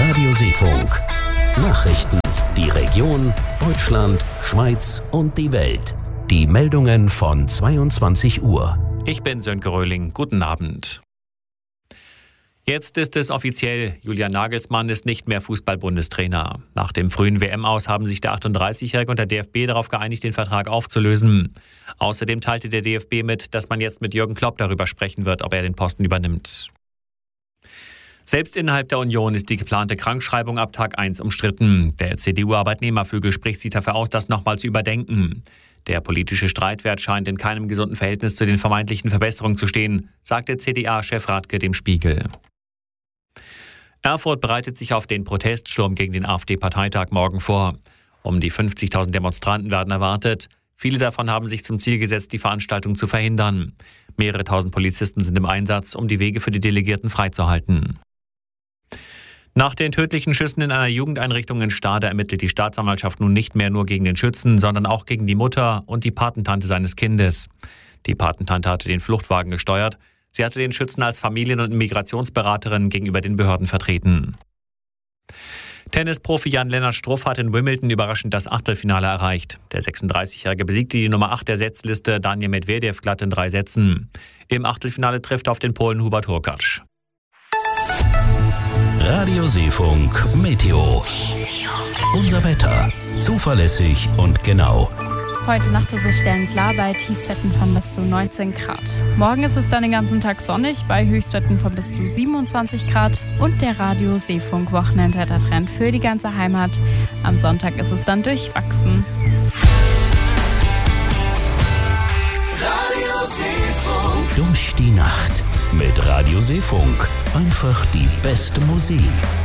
Radio Seefunk. Nachrichten, die Region, Deutschland, Schweiz und die Welt. Die Meldungen von 22 Uhr. Ich bin Sönke Röhling. Guten Abend. Jetzt ist es offiziell, Julian Nagelsmann ist nicht mehr Fußball-Bundestrainer. Nach dem frühen WM-Aus haben sich der 38-Jährige und der DFB darauf geeinigt, den Vertrag aufzulösen. Außerdem teilte der DFB mit, dass man jetzt mit Jürgen Klopp darüber sprechen wird, ob er den Posten übernimmt. Selbst innerhalb der Union ist die geplante Krankschreibung ab Tag 1 umstritten. Der CDU-Arbeitnehmerflügel spricht sich dafür aus, das nochmal zu überdenken. Der politische Streitwert scheint in keinem gesunden Verhältnis zu den vermeintlichen Verbesserungen zu stehen, sagte CDA-Chef Radke dem Spiegel. Erfurt bereitet sich auf den Proteststurm gegen den AfD-Parteitag morgen vor. Um die 50.000 Demonstranten werden erwartet. Viele davon haben sich zum Ziel gesetzt, die Veranstaltung zu verhindern. Mehrere tausend Polizisten sind im Einsatz, um die Wege für die Delegierten freizuhalten. Nach den tödlichen Schüssen in einer Jugendeinrichtung in Stade ermittelt die Staatsanwaltschaft nun nicht mehr nur gegen den Schützen, sondern auch gegen die Mutter und die Patentante seines Kindes. Die Patentante hatte den Fluchtwagen gesteuert. Sie hatte den Schützen als Familien- und Migrationsberaterin gegenüber den Behörden vertreten. Tennisprofi Jan-Lennart Struff hat in Wimbledon überraschend das Achtelfinale erreicht. Der 36-Jährige besiegte die Nummer 8 der Setzliste Daniil Medvedev glatt in 3 Sätzen. Im Achtelfinale trifft er auf den Polen Hubert Hurkacz. Radio Seefunk Meteo. Unser Wetter. Zuverlässig und genau. Heute Nacht ist es sternklar bei Tiefstwerten von bis zu 19 Grad. Morgen ist es dann den ganzen Tag sonnig bei Höchstwerten von bis zu 27 Grad und der Radio Seefunk Wochenendwettertrend für die ganze Heimat. Am Sonntag ist es dann durchwachsen. Radio Seefunk. Durch die Nacht mit Radio Seefunk. Einfach die beste Musik.